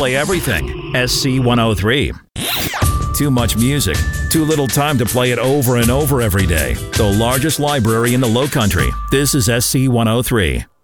play everything. SC103. Too much music, too little time to play it over and over every day. The largest library in the Lowcountry. This is SC103.